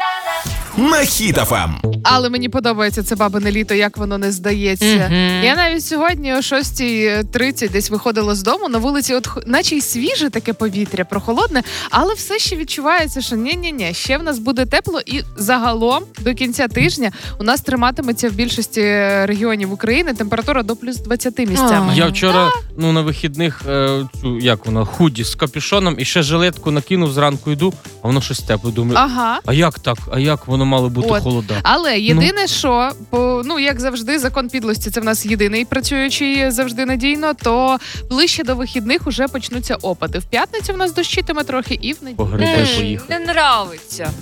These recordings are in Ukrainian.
на Хіт ФМ. Але мені подобається це бабине літо, як воно не здається. Я навіть сьогодні о 6:30 десь виходила з дому, на вулиці наче й свіже таке повітря, прохолодне, але все ще відчувається, що ні, ще в нас буде тепло, і загалом до кінця тижня у нас триматиметься в більшості регіонів України температура до плюс 20 місцями. Я вчора на вихідних худі з капюшоном і ще жилетку накинув, зранку йду, а воно щось тепло. Думаю, а як так? А як воно мало бути холода? Але єдине, що, як завжди, закон підлості – це в нас єдиний працюючий завжди надійно, то ближче до вихідних уже почнуться опади. В п'ятницю в нас дощитиме трохи і в неділю. Не нравиться.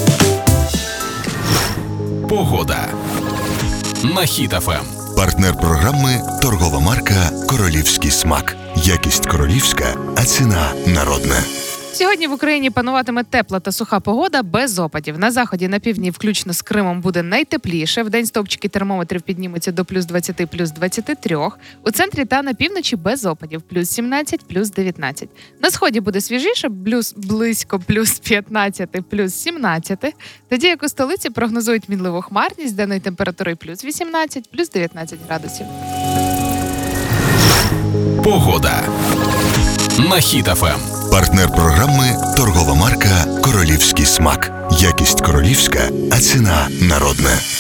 Погода на Хіт ФМ. Партнер програми – торгова марка «Королівський смак». Якість королівська, а ціна народна. Сьогодні в Україні пануватиме тепла та суха погода без опадів. На заході, на півдні, включно з Кримом, буде найтепліше. Вдень стовпчики термометрів піднімуться до плюс 20, плюс 23. У центрі та на півночі без опадів. Плюс 17, плюс 19. На сході буде свіжіше, близько плюс 15, плюс 17. Тоді, як у столиці, прогнозують мінливу хмарність, денною температурою плюс 18, плюс 19 градусів. Погода на Хіт ФМ. Партнер програми – торгова марка «Королівський смак». Якість королівська, а ціна народна.